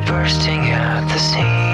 bursting at the seams.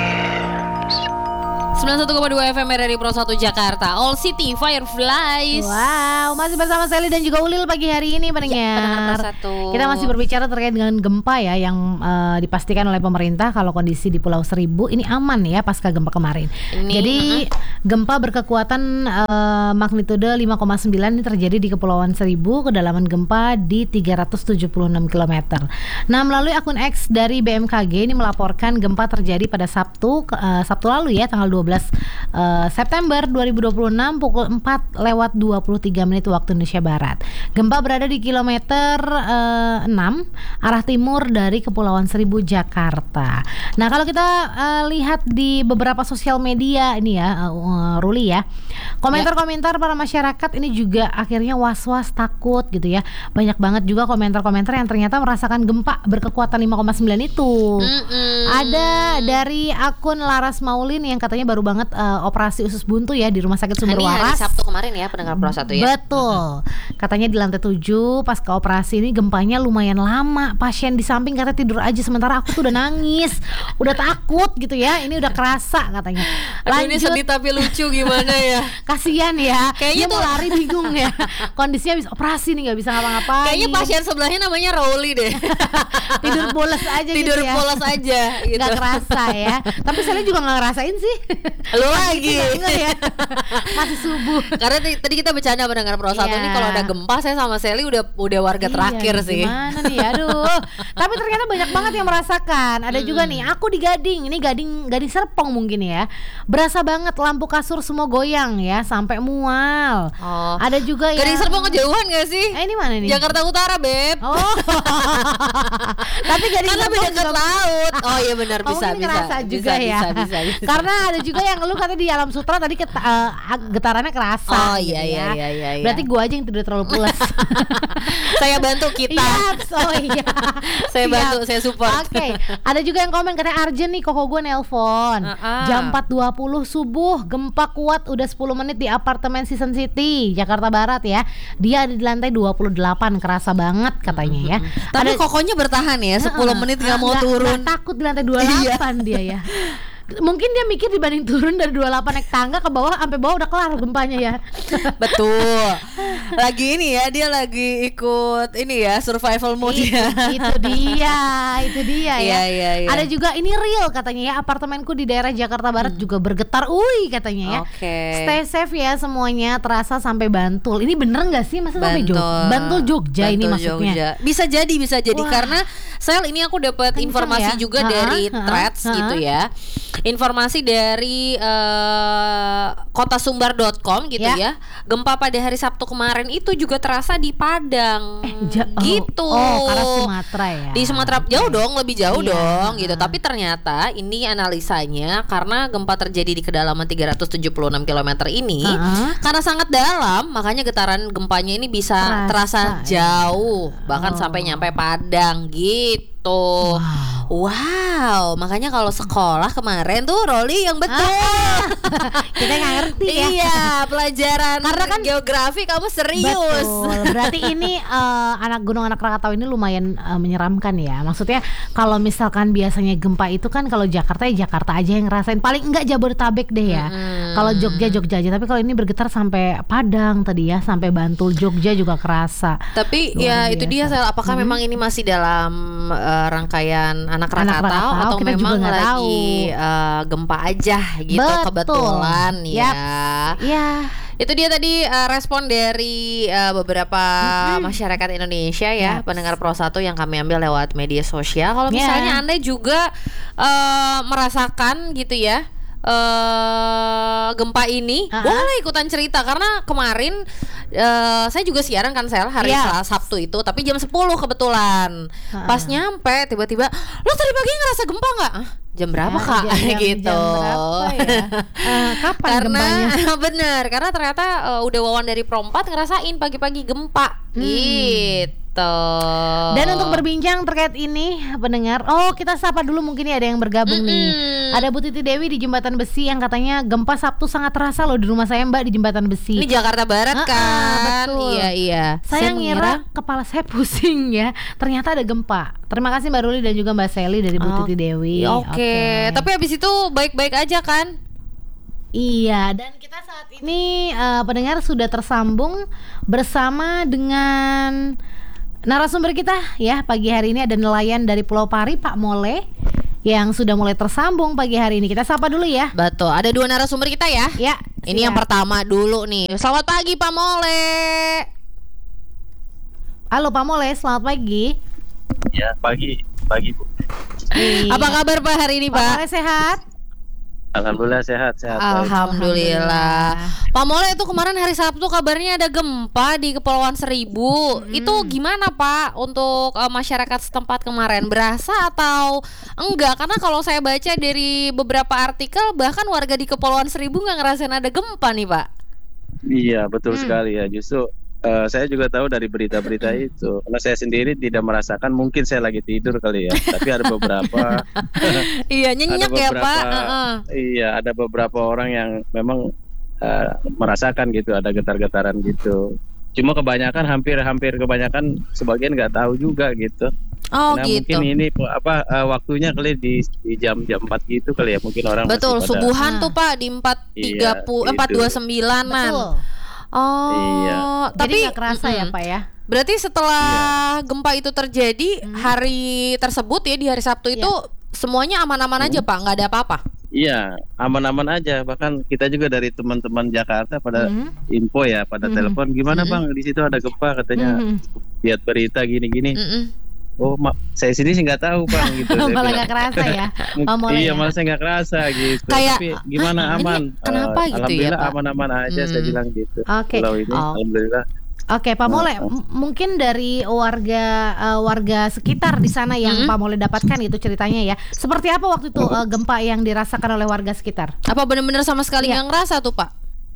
91,2 FM RRI Pro 1 Jakarta. All City Fireflies. Wow, masih bersama Sally dan juga Ulil pagi hari ini pendengar. Kita masih berbicara terkait dengan gempa ya yang dipastikan oleh pemerintah kalau kondisi di Pulau Seribu ini aman ya pasca gempa kemarin. Jadi gempa berkekuatan magnitudo 5,9 ini terjadi di Kepulauan Seribu, kedalaman gempa di 376 km. Nah, melalui akun X dari BMKG ini melaporkan gempa terjadi pada Sabtu lalu ya, tanggal 12 September 2026 pukul 4:23 waktu Indonesia Barat. Gempa berada di kilometer 6 arah timur dari Kepulauan Seribu, Jakarta. Nah, kalau kita lihat di beberapa sosial media ini ya, Ruli ya, komentar-komentar para masyarakat ini juga akhirnya was-was, takut gitu ya. Banyak banget juga komentar-komentar yang ternyata merasakan gempa berkekuatan 5,9 itu. Ada dari akun Laras Maulin yang katanya baru banget operasi usus buntu ya di Rumah Sakit Sumber Waras. Hari Sabtu kemarin ya, pendengar Pro 1 ya. Betul. Katanya di lantai 7 pas ke operasi ini gempanya lumayan lama. Pasien di samping katanya tidur aja, sementara aku tuh udah nangis, udah takut gitu ya. Ini udah kerasa katanya. Aduh, ini sedih tapi lucu gimana ya. Kasian ya. Kayaknya dia mau lari bingung ya. Kondisinya habis operasi nih, nggak bisa ngapa-ngapain. Kayaknya pasien sebelahnya namanya Rowli deh. Tidur bolos aja Tidur gitu ya. bolos aja gitu. Nggak kerasa ya. Tapi saya juga nggak ngerasain sih. Lu lagi ya. Masih subuh. Karena tadi kita bercanda pendengar Pro 1 ini kalau ada gempa saya sama Sally udah warga terakhir sih. Gimana nih, aduh. Tapi ternyata banyak banget yang merasakan. Ada juga nih, aku di Gading. Ini Gading Serpong mungkin ya. Berasa banget lampu kasur semua goyang ya sampai mual. Oh. Ada juga Gading Serpong kejauhan gak sih? Ini mana nih? Jakarta Utara, Beb. Oh. Tapi Gading Karena Serpong dekat laut. Oh iya benar, bisa. Juga ya. Bisa. Karena ada juga yang lu kata di Alam Sutra tadi getarannya kerasa. Oh iya. Berarti gua aja yang tidur terlalu pulas. Saya bantu kita. Iya. Saya bantu, saya support. Oke. Ada juga yang komen katanya Arjen nih, koko gue nelpon. Jam 4.20 subuh, gempa kuat udah 10 menit di apartemen Season City, Jakarta Barat ya. Dia ada di lantai 28, kerasa banget katanya ya. Tapi kokonya bertahan ya, 10 menit gak mau turun. Gak takut di lantai 28 dia ya. Mungkin dia mikir dibanding turun dari 28 naik tangga ke bawah sampai bawah udah kelar gempanya ya. Betul. Lagi ini ya, dia lagi ikut ini ya, survival mode ya. Itu dia ya. Iya. Ada juga ini real katanya ya, apartemenku di daerah Jakarta Barat juga bergetar. Katanya ya. Stay safe ya semuanya, terasa sampai Bantul. Ini bener nggak sih? Masa sampai Bantul Jogja ini maksudnya? Bisa jadi karena ini aku dapat informasi ya? juga dari threads gitu ya. Informasi dari kotasumbar.com gitu ya. Gempa pada hari Sabtu kemarin itu juga terasa di Padang. Gitu. Karena Sumatera ya. Di Sumatera jauh dong, lebih jauh dong gitu. Tapi ternyata ini analisanya karena gempa terjadi di kedalaman 376 km ini karena sangat dalam, makanya getaran gempanya ini bisa terasa jauh, bahkan sampai nyampe Padang gitu. Wow, makanya kalau sekolah kemarin tuh Roli yang betul. Kita nggak ngerti ya. Iya, pelajaran karena kan geografi kamu serius. Betul. Berarti ini anak Gunung Anak Krakatau ini lumayan menyeramkan ya. Maksudnya kalau misalkan biasanya gempa itu kan kalau Jakarta ya Jakarta aja yang ngerasain. Paling enggak Jabodetabek deh ya. Kalau Jogja aja. Tapi kalau ini bergetar sampai Padang tadi ya, sampai Bantul, Jogja juga kerasa. Tapi ya itu dia, apakah memang ini masih dalam rangkaian anak Krakatau atau memang lagi gempa aja gitu. Betul. Kebetulan ya. Iya. Itu dia tadi respon dari beberapa masyarakat Indonesia ya, pendengar Pro 1 yang kami ambil lewat media sosial. Kalau misalnya Anda juga merasakan gitu ya gempa ini, boleh ikutan cerita. Karena kemarin saya juga siaran kan hari Sabtu itu, tapi jam 10 kebetulan. Pas nyampe tiba-tiba, lo tadi pagi ngerasa gempa gak? Jam berapa Kak? Gitu. Jam berapa ya? Kapan karena gempanya? bener, karena ternyata udah wawan dari Pro 4 ngerasain pagi-pagi gempa gitu. gitu. Dan untuk berbincang terkait ini pendengar, kita sapa dulu mungkin ada yang bergabung nih. Ada Bu Titi Dewi di Jembatan Besi yang katanya gempa Sabtu sangat terasa loh di rumah saya Mbak di Jembatan Besi. Ini Jakarta Barat kan? Betul. Iya. Saya ngira kepala saya pusing ya. Ternyata ada gempa. Terima kasih Mbak Ruli dan juga Mbak Seli dari Bu Titi Dewi. Oke. Tapi habis itu baik-baik aja kan? Iya, dan kita saat ini pendengar sudah tersambung bersama dengan narasumber kita ya. Pagi hari ini ada nelayan dari Pulau Pari, Pak Mole, yang sudah mulai tersambung pagi hari ini. Kita sapa dulu ya. Betul, ada 2 narasumber kita ya. Ya. Ini yang pertama dulu nih. Selamat pagi Pak Mole. Halo Pak Mole, selamat pagi. Ya, pagi Bu. Apa kabar Pak hari ini Pak Pak? Mole sehat? Alhamdulillah sehat. Alhamdulillah. Pak Mole, itu kemarin hari Sabtu kabarnya ada gempa di Kepulauan Seribu. Itu gimana Pak untuk masyarakat setempat kemarin? Berasa atau enggak? Karena kalau saya baca dari beberapa artikel, bahkan warga di Kepulauan Seribu nggak ngerasain ada gempa nih Pak. Iya, betul sekali ya. Justru saya juga tahu dari berita-berita itu. Karena saya sendiri tidak merasakan, mungkin saya lagi tidur kali ya. Tapi ada beberapa Iya, nyenyak ya Pak. Iya, ada beberapa orang yang memang merasakan gitu, ada getar-getaran gitu. Cuma kebanyakan hampir kebanyakan sebagian nggak tahu juga gitu. Oh nah, gitu. Mungkin ini waktunya kali di jam-jam 4 gitu kali ya, mungkin orang betul, masih pada subuhan tuh Pak di 4.30 4.29-an. Betul. Oh, iya. Tapi Tapi nggak kerasa ya Pak ya? berarti setelah gempa itu terjadi hari tersebut ya, di hari Sabtu itu semuanya aman-aman aja Pak, nggak ada apa-apa? Iya, aman-aman aja. Bahkan kita juga dari teman-teman Jakarta pada info ya, pada telepon, gimana Bang, di situ ada gempa katanya, lihat berita gini-gini. Oh, saya sendiri sih nggak tahu Bang gitu. Malah nggak kerasa ya, Pak Mole. Iya, Ya? malah saya nggak kerasa gitu. Kayak, tapi gimana aman? kenapa gitu ya, Alhamdulillah Pak? aman-aman aja, saya bilang gitu. Oke. Pulau ini, alhamdulillah. Oke, Pak Mole, mungkin dari warga sekitar di sana yang Pak Mole dapatkan itu ceritanya ya. Seperti apa waktu itu gempa yang dirasakan oleh warga sekitar? Apa benar-benar sama sekali nggak ngerasa tuh Pak?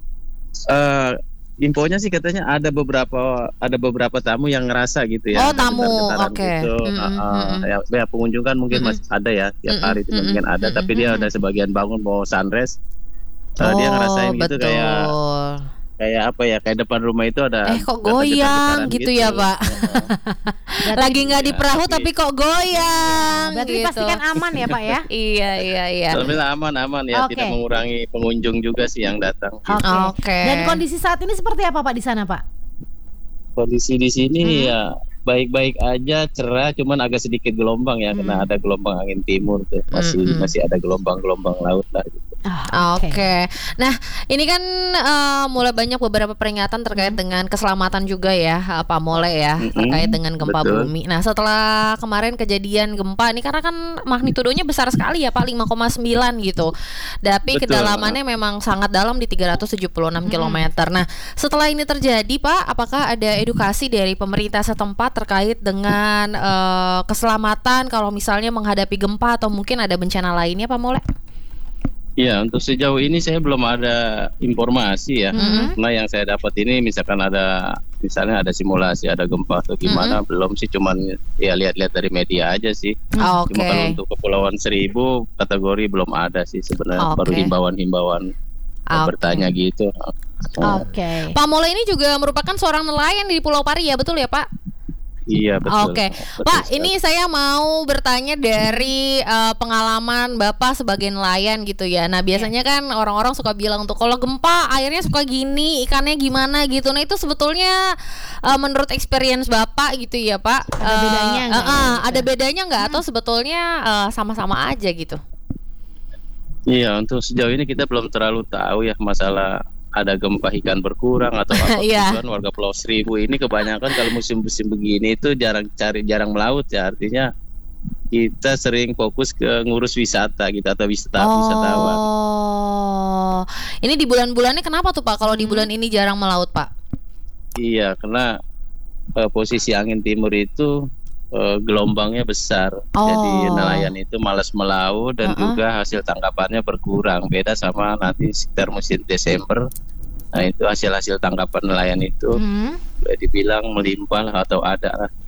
Infonya sih katanya ada beberapa tamu yang ngerasa gitu ya. Oh, tamu, getar-getaran oke. Gitu. Ya pengunjung kan mungkin masih ada ya, tiap hari itu mungkin ada, tapi dia ada sebagian bangun mau sunrise. Dia ngerasain gitu, kayak apa ya, kayak depan rumah itu ada kok goyang gitu ya Pak. Lagi nggak di perahu tapi kok goyang. Berarti gitu. pastikan aman ya Pak ya? Iya. Alhamdulillah aman ya, Oke. tidak mengurangi pengunjung juga sih yang datang. Oke. Dan kondisi saat ini seperti apa Pak di sana Pak? Kondisi di sini ya baik-baik aja, cerah, cuman agak sedikit gelombang ya, karena ada gelombang angin timur tuh, masih ada gelombang laut lah gitu. Oke. Nah, ini kan mulai banyak beberapa peringatan terkait dengan keselamatan juga ya, Pak Mole ya, terkait dengan gempa bumi. Nah, setelah kemarin kejadian gempa ini, karena kan magnitudonya besar sekali ya, Pak, 5,9 gitu. Tapi kedalamannya memang sangat dalam di 376 km. Nah, setelah ini terjadi, Pak, apakah ada edukasi dari pemerintah setempat terkait dengan keselamatan kalau misalnya menghadapi gempa atau mungkin ada bencana lainnya, Pak Mole? Ya, untuk sejauh ini saya belum ada informasi ya. Nah, yang saya dapat ini misalnya ada simulasi, ada gempa atau gimana, belum sih, cuman ya lihat-lihat dari media aja sih. Cuma kalau untuk Kepulauan Seribu kategori belum ada sih sebenarnya, baru himbauan-himbauan bertanya gitu. Oke. Pak Mole ini juga merupakan seorang nelayan di Pulau Pari ya, betul ya Pak? Iya, betul. Oke. Pak, ini saya mau bertanya dari pengalaman Bapak sebagai nelayan gitu ya. Nah, biasanya kan orang-orang suka bilang tuh kalau gempa airnya suka gini, ikannya gimana gitu. Nah, itu sebetulnya menurut experience Bapak gitu ya, Pak. Ada bedanya nggak? Ada bedanya nggak atau sebetulnya sama-sama aja gitu? Iya, untuk sejauh ini kita belum terlalu tahu ya masalah ada gempa ikan berkurang atau apa. Kebetulan warga Pulau Seribu ini kebanyakan kalau musim-musim begini itu jarang melaut ya, artinya kita sering fokus ke ngurus wisata gitu atau wisatawan. Ini di bulan-bulannya kenapa tuh Pak kalau di bulan ini jarang melaut Pak? Iya, karena posisi angin timur itu gelombangnya besar, jadi nelayan itu malas melaut dan juga hasil tangkapannya berkurang. Beda sama nanti sekitar musim Desember. Nah, itu hasil tangkapan nelayan itu boleh dibilang melimpah atau ada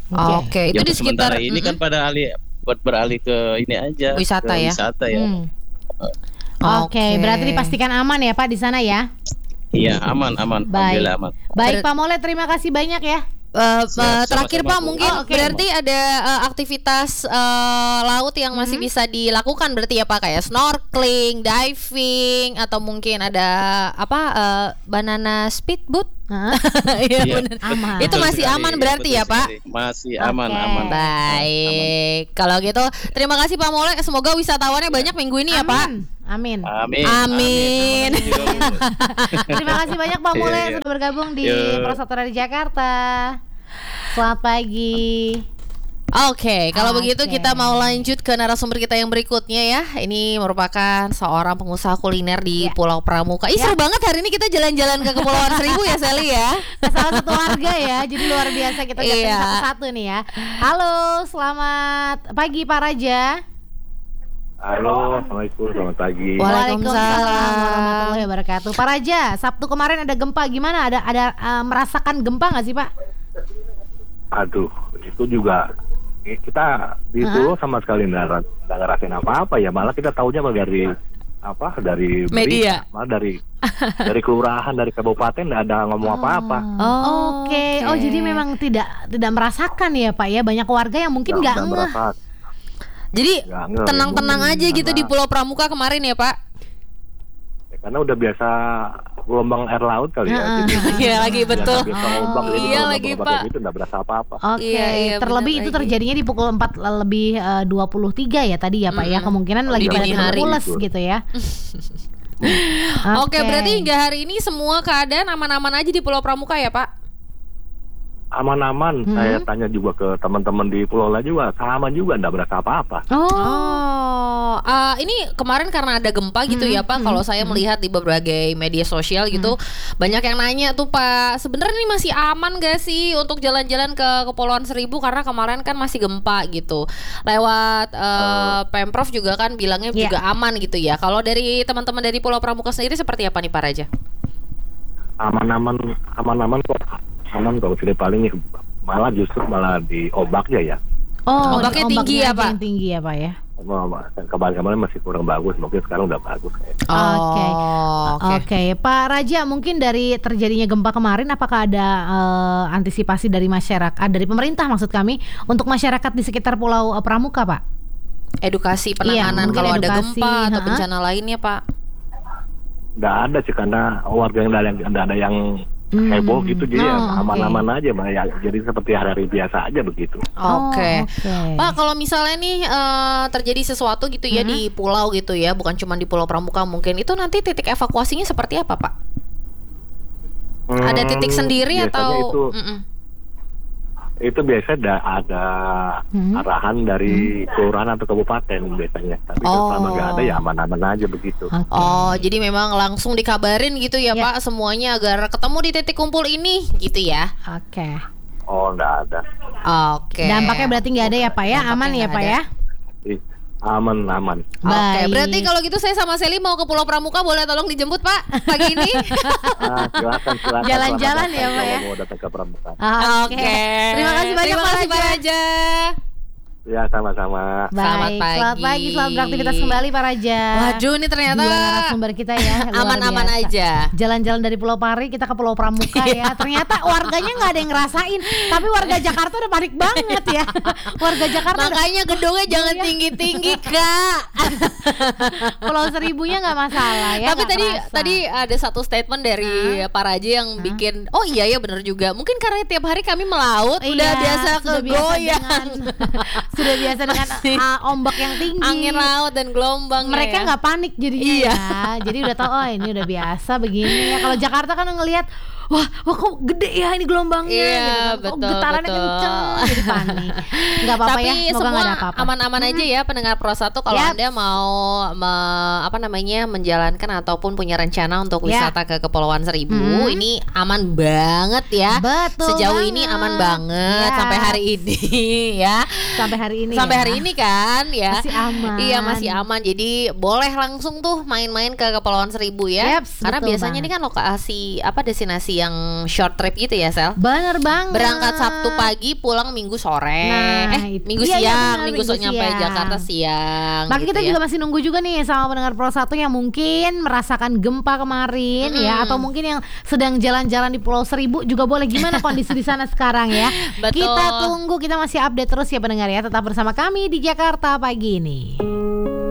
Oke, itu Ya, di untuk sekitar sementara ini kan pada buat beralih ke ini aja. Wisata ke ya? Wisata ya. Oke, berarti dipastikan aman ya Pak di sana ya? Iya, aman. Baik. Alhamdulillah aman. Baik Pak Mole, terima kasih banyak ya. Terakhir sama-sama, Pak, Bu. mungkin Oke. berarti ada aktivitas laut yang masih bisa dilakukan berarti ya Pak, kayak snorkeling, diving, atau mungkin ada banana speedboat. Iya, Iya, bener. Aman. Itu betul masih sekali, aman iya, berarti betul ya Pak? sekali. Masih Oke. aman. Baik, kalau gitu terima kasih Pak Mole. Semoga wisatawannya banyak minggu ini ya Pak. Amin. Amin. Terima kasih juga, Bu. Terima kasih banyak Pak Mole Iya. sudah bergabung di Yo. Pro 1 Radio Jakarta. Selamat pagi. Oke, kalau Oke. begitu kita mau lanjut ke narasumber kita yang berikutnya ya. Ini merupakan seorang pengusaha kuliner di Pulau Pramuka. Ih, seru banget hari ini kita jalan-jalan ke Kepulauan Seribu ya Sally ya. Salah satu warga ya, jadi luar biasa kita datang Iya. satu-satu nih ya. Halo, selamat pagi Pak Raja. Halo, assalamualaikum, selamat pagi. Waalaikumsalam. warahmatullahi wabarakatuh. Pak Raja, Sabtu kemarin ada gempa, gimana? Ada merasakan gempa nggak sih Pak? Aduh, itu juga kita di Pulau sama sekali nggak ngerasain apa-apa ya, malah kita taunya dari dari Media. berita, malah dari kelurahan, dari kabupaten nggak ada ngomong apa-apa. Oke. Oh, jadi memang tidak merasakan ya Pak ya, banyak warga yang mungkin nggak ngeh. merasakan. Jadi Nggak ngeh, tenang-tenang ya, aja gitu karena- di Pulau Pramuka kemarin ya Pak. Ya, karena udah biasa gelombang air laut kali ya. Jadi Iya lagi, biasa- betul. biasa ombak, jadi Iya kalau lagi, ombak Pak. Itu nggak berasa apa-apa. Oke, Iya, terlebih benar itu lagi. terjadinya di pukul 4 lebih 23 ya tadi ya Pak ya. Kemungkinan lagi Di pada dini hari. pules gitu ya. Oke, berarti hingga hari ini semua keadaan aman-aman aja di Pulau Pramuka ya Pak? Aman-aman. Saya tanya juga ke teman-teman di Pulau lain juga, sama juga nggak berasa apa-apa. Oh, ini kemarin karena ada gempa gitu ya Pak. Kalau saya melihat di berbagai media sosial gitu, banyak yang nanya tuh Pak, sebenarnya ini masih aman gak sih untuk jalan-jalan ke Kepulauan Seribu karena kemarin kan masih gempa gitu. Lewat Pemprov juga kan bilangnya Iya. juga aman gitu ya. Kalau dari teman-teman dari Pulau Pramuka sendiri seperti apa nih Pak Raja? Aman-aman kok. Aman kok, tidak paling malah justru malah di ombaknya ya. Oh, Ombaknya ombaknya tinggi ya, aja Pak? yang tinggi ya Pak ya. Kemarin masih kurang bagus, mungkin sekarang udah bagus kayaknya. Oke. Oke. Oke, Pak Raja, mungkin dari terjadinya gempa kemarin apakah ada antisipasi dari masyarakat, dari pemerintah maksud kami untuk masyarakat di sekitar Pulau Pramuka, Pak? Edukasi penanganan mungkin kalau ada edukasi, gempa atau ha-ha. bencana lainnya Pak. Nggak ada sih, karena warga yang nggak ada yang heboh gitu, jadi ya Oh, aman-aman aja, Mbak. Ya, jadi seperti hari-hari biasa aja begitu. Oke. oke. Pak, kalau misalnya nih terjadi sesuatu gitu ya di pulau gitu ya, bukan cuma di Pulau Pramuka mungkin, itu nanti titik evakuasinya seperti apa Pak? Ada titik sendiri Biasanya atau? itu biasanya ada arahan dari kelurahan atau kabupaten biasanya. Tapi kalau selama nggak ada ya aman-aman aja begitu. Oke. Oh, jadi memang langsung dikabarin gitu ya Ya. Pak semuanya agar ketemu di titik kumpul ini gitu ya. Oke. Oh, nggak ada. Oke. Dampaknya berarti nggak ada ya Pak ya? Dampaknya Aman ya nggak Pak ada. ya? Aman. Oke, Baik. berarti kalau gitu saya sama Sally mau ke Pulau Pramuka, boleh tolong dijemput Pak pagi ini? Silakan. Jalan-jalan Selamat ya, datang Pak ya? kalau mau datang ke Pramuka. Oke. Terima kasih banyak Terima Pak kasih, Pak Raja. Raja. Ya, sama-sama. Selamat Selamat pagi, selamat beraktivitas kembali Pak Raja. Waduh, ini ternyata Gila narasumber kita ya, luar aman-aman biasa. aja. Jalan-jalan dari Pulau Pari kita ke Pulau Pramuka ya. Ternyata warganya nggak ada yang ngerasain, tapi warga Jakarta udah panik banget ya. Warga Jakarta udah, Makanya gedungnya jangan tinggi-tinggi Kak. Pulau Seribunya nggak masalah ya. Tapi nggak tadi kerasa. ada satu statement dari Pak Raja yang bikin, oh iya ya benar juga. Mungkin karena tiap hari kami melaut, udah Iya, biasa sudah biasa kegoyang. sudah biasa dengan ombak yang tinggi. Angin laut dan gelombang. Mereka nggak panik jadinya Iya. ya. Jadi udah tahu, oh ini udah biasa begini ya. Kalau Jakarta kan ngelihat wah kok gede ya ini gelombangnya Iya, gitu kan. Kok betul, getarannya betul. kenceng, jadi panik. Nggak apa-apa Tapi ya, semoga semua nggak ada apa-apa. aman-aman aja ya pendengar Pro 1 kalau Yap. Anda mau menjalankan ataupun punya rencana untuk Ya. wisata ke Kepulauan Seribu, ini aman banget ya. Betul Sejauh banget. ini aman banget Ya. sampai hari ini ya. Sampai hari hari ini. Sampai ya. hari ini kan ya. Masih aman. Iya, masih aman. Jadi boleh langsung tuh main-main ke Kepulauan Seribu ya. Yeps, karena betul biasanya ini kan lokasi destinasi yang short trip gitu ya, Sel. Bener banget. Berangkat Sabtu pagi, pulang Minggu sore. Minggu Iya, siang, bener, Minggu sore nyampe siang. Jakarta siang. Maka gitu kita ya. juga masih nunggu juga nih sama pendengar Pro 1 yang mungkin merasakan gempa kemarin ya, atau mungkin yang sedang jalan-jalan di Pulau Seribu juga boleh. Gimana kondisi di sana sekarang ya? Betul. Kita tunggu, kita masih update terus ya pendengar ya. Tetap bersama kami di Jakarta pagi ini.